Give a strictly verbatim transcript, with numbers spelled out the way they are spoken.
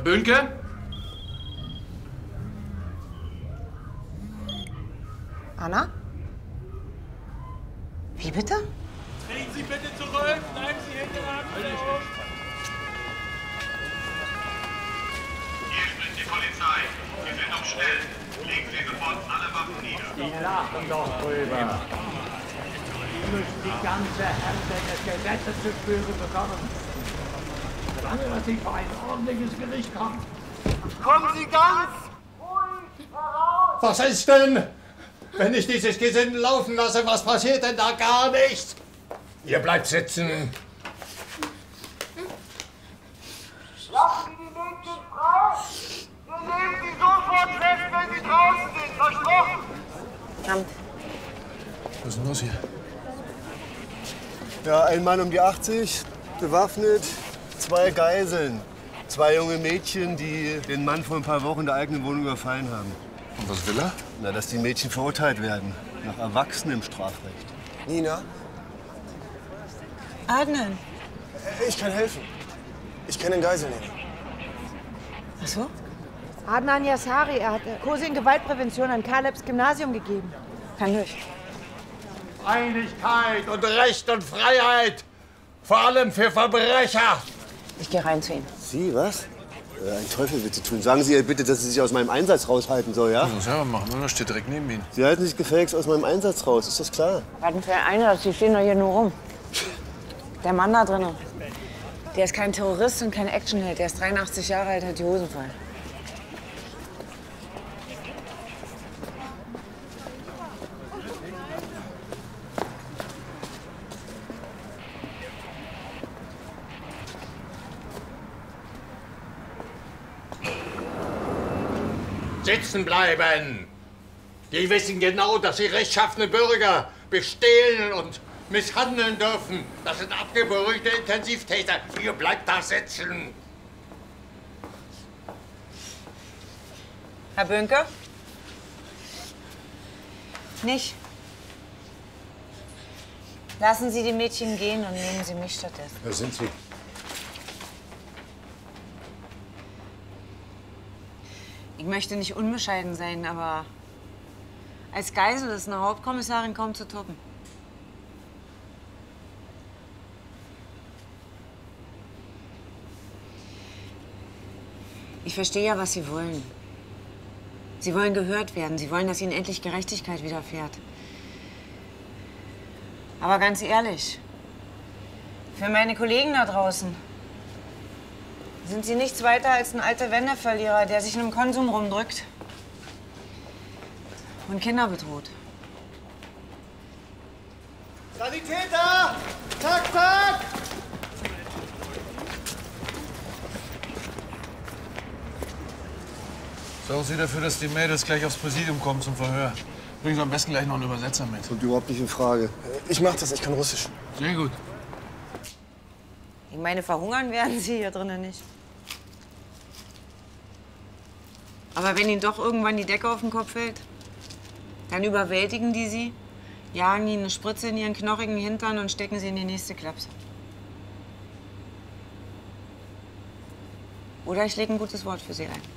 Böhnke? Anna? Wie bitte? Drehen Sie bitte zurück, bleiben Sie hinter der Ampel. Hier spricht die Polizei. Sie sind auf Stellen. Legen Sie sofort alle Waffen nieder. Die lachen doch drüber. Die müssen die ganze Härte des Gesetzes zu spüren bekommen. Solange dass sie vor ein ordentliches Gericht kommen. Kommen Sie ganz ruhig heraus! Was ist denn, wenn ich dieses Gesindel laufen lasse? Was passiert denn da? Gar nichts. Ihr bleibt sitzen. Lassen Sie die Mädchen frei! Wir nehmen Sie sofort fest, wenn Sie draußen sind. Versprochen! Verdammt. Was ist denn los hier? Ja, ein Mann um die achtzig, bewaffnet, zwei Geiseln. Zwei junge Mädchen, die den Mann vor ein paar Wochen in der eigenen Wohnung überfallen haben. Und was will er? Na, dass die Mädchen verurteilt werden. Nach Erwachsenem Strafrecht. Nina? Adnan. Ich kann helfen. Ich kenne den Geiselnehmer. Ach so? Adnan Yassari, er hat Kurse in Gewaltprävention an Kalebs Gymnasium gegeben. Kann durch. Einigkeit und Recht und Freiheit. Vor allem für Verbrecher. Ich gehe rein zu ihm. Sie, was? Äh, ein Teufel wird Sie tun. Sagen Sie ihr bitte, dass sie sich aus meinem Einsatz raushalten soll, ja? Das muss selber machen, oder? Steht direkt neben Ihnen. Sie halten sich gefälligst aus meinem Einsatz raus, ist das klar? Warten für einer, die stehen doch hier nur rum. Der Mann da drinnen, der ist kein Terrorist und kein Actionheld. Der ist dreiundachtzig Jahre alt, hat die Hosen voll. Sitzen bleiben. Die wissen genau, dass sie rechtschaffene Bürger bestehlen und misshandeln dürfen. Das sind abgeberuhigte Intensivtäter. Ihr bleibt da sitzen. Herr Böhnke? Nicht. Lassen Sie die Mädchen gehen und nehmen Sie mich stattdessen. Wer sind Sie? Ich möchte nicht unbescheiden sein, aber als Geisel ist eine Hauptkommissarin kaum zu toppen. Ich verstehe ja, was Sie wollen. Sie wollen gehört werden. Sie wollen, dass Ihnen endlich Gerechtigkeit widerfährt. Aber ganz ehrlich, für meine Kollegen da draußen sind Sie nichts weiter als ein alter Wendeverlierer, der sich in einem Konsum rumdrückt und Kinder bedroht. Sanitäter! Zack, zack! Sorgen Sie dafür, dass die Mädels gleich aufs Präsidium kommen zum Verhör. Bringen Sie am besten gleich noch einen Übersetzer mit. Kommt überhaupt nicht in Frage. Ich mach das, ich kann Russisch. Sehr gut. Ich meine, verhungern werden Sie hier drinnen nicht. Aber wenn Ihnen doch irgendwann die Decke auf den Kopf fällt, dann überwältigen die Sie, jagen Ihnen eine Spritze in Ihren knochigen Hintern und stecken Sie in die nächste Klapse. Oder ich lege ein gutes Wort für Sie ein.